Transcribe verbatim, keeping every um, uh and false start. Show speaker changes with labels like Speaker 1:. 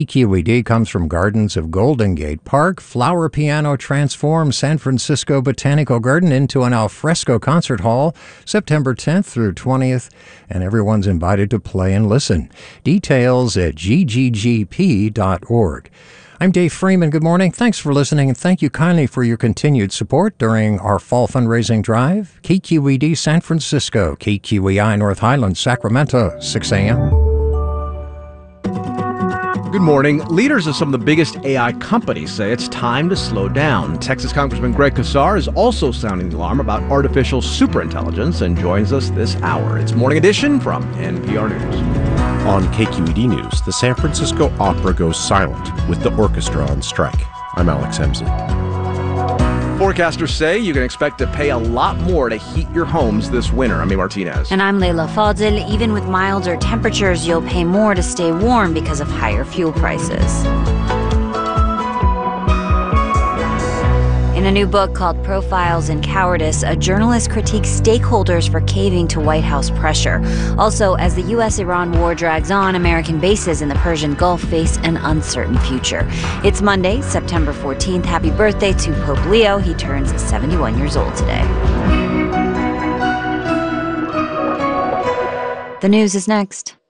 Speaker 1: Q E D comes from Gardens of Golden Gate Park. Flower Piano transforms San Francisco Botanical Garden into an alfresco concert hall September tenth through twentieth, and everyone's invited to play and listen. Details at g g g p dot org. I'm Dave Freeman. Good morning. Thanks for listening, and thank you kindly for your continued support during our fall fundraising drive. K Q E D San Francisco, K Q E I North Highlands, Sacramento, six a.m.
Speaker 2: Good morning. Leaders of some of the biggest A I companies say it's time to slow down. Texas Congressman Greg Casar is also sounding the alarm about artificial superintelligence and joins us this hour. It's Morning Edition from N P R News.
Speaker 3: On K Q E D News, the San Francisco Opera goes silent with the orchestra on strike. I'm Alex Hemsley.
Speaker 2: Forecasters say you can expect to pay a lot more to heat your homes this winter. I'm Amy Martinez.
Speaker 4: And I'm Leila Fadil. Even with milder temperatures, you'll pay more to stay warm because of higher fuel prices. In a new book called Profiles in Cowardice, a journalist critiques stakeholders for caving to White House pressure. Also, as the U S Iran war drags on, American bases in the Persian Gulf face an uncertain future. It's Monday, September fourteenth. Happy birthday to Pope Leo. He turns seventy-one years old today. The news is next.